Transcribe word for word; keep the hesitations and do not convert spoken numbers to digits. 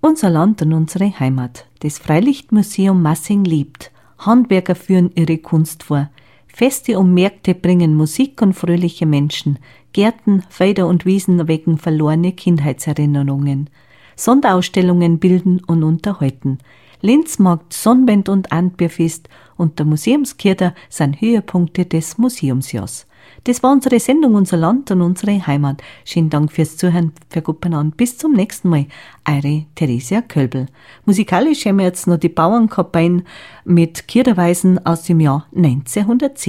Unser Land und unsere Heimat. Das Freilichtmuseum Massing lebt. Handwerker führen ihre Kunst vor. Feste und Märkte bringen Musik und fröhliche Menschen. Gärten, Felder und Wiesen wecken verlorene Kindheitserinnerungen. Sonderausstellungen bilden und unterhalten. Linzmarkt, Sonnenwend und Antbierfest und der Museumskirche sind Höhepunkte des Museumsjahrs. Das war unsere Sendung, unser Land und unsere Heimat. Schönen Dank fürs Zuhören, für Gutbeinander. Bis zum nächsten Mal. Eure Theresia Kölbel. Musikalisch haben wir jetzt noch die Bauernkapellen mit Kirchenweisen aus dem Jahr neunzehnhundertzehn.